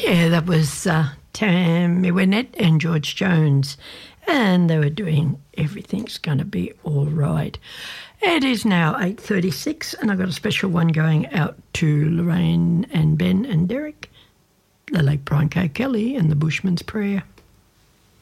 Yeah, that was Tammy Wynette and George Jones, and they were doing Everything's Gonna Be All Right. It is now 8:36, and I've got a special one going out to Lorraine and Ben and Derek, the late Brian K. Kelly and the Bushman's Prayer.